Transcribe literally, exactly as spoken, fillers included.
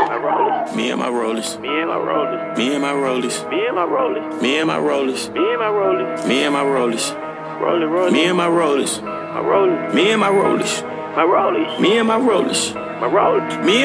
My rollers. Me and my rollers. Me and my rollers. Me and my rollers. Me and my rollers. Me and my rollers. Me and my rollers. Me and my rollers. Rolling, rolling. Me and my rollers. My rollers. Me and my rollers. My rollers. Me and my rollers. My rollers. Me